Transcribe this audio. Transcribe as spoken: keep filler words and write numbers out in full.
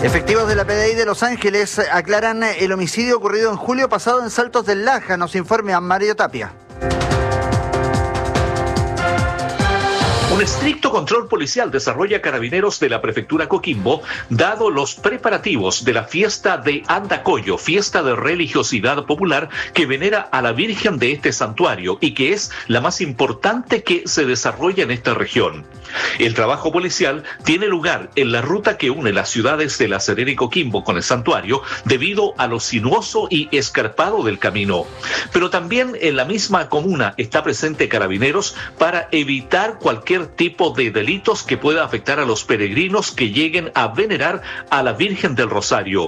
Efectivos de la P D I de Los Ángeles aclaran el homicidio ocurrido en julio pasado en Saltos del Laja. Nos informa Mario Tapia. Un estricto control policial desarrolla Carabineros de la Prefectura Coquimbo, dado los preparativos de la fiesta de Andacollo, fiesta de religiosidad popular que venera a la Virgen de este santuario y que es la más importante que se desarrolla en esta región. El trabajo policial tiene lugar en la ruta que une las ciudades de La Serena y Coquimbo con el santuario debido a lo sinuoso y escarpado del camino. Pero también en la misma comuna está presente Carabineros para evitar cualquier tipo de delitos que pueda afectar a los peregrinos que lleguen a venerar a la Virgen del Rosario.